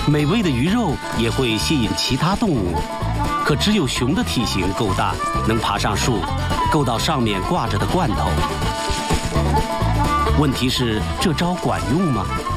美味的鱼肉也会吸引其他动物，可只有熊的体型够大，能爬上树，够到上面挂着的罐头。问题是，这招管用吗？